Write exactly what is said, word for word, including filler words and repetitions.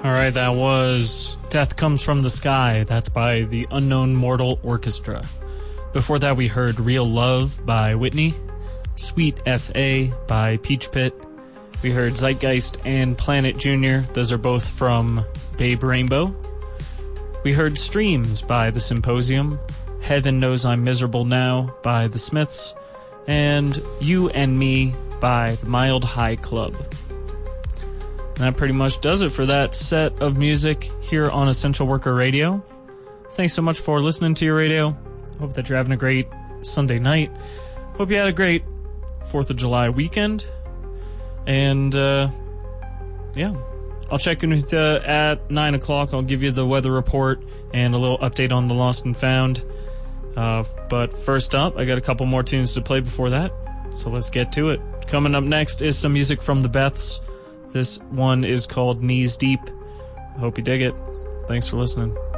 All right, that was Death Comes from the Sky. That's by the Unknown Mortal Orchestra. Before that, we heard Real Love by Whitney, Sweet F A by Peach Pit. We heard Zeitgeist and Planet Junior. Those are both from Babe Rainbow. We heard Streams by The Symposium, Heaven Knows I'm Miserable Now by The Smiths, and You and Me by the Mild High Club. And that pretty much does it for that set of music here on Essential Worker Radio. Thanks so much for listening to your radio. Hope that you're having a great Sunday night. Hope you had a great fourth of July weekend. And, uh, yeah, I'll check in with you at nine o'clock. I'll give you the weather report and a little update on the Lost and Found. Uh, but first up, I got a couple more tunes to play before that. So let's get to it. Coming up next is some music from the Beths. This one is called Knees Deep. I hope you dig it. Thanks for listening.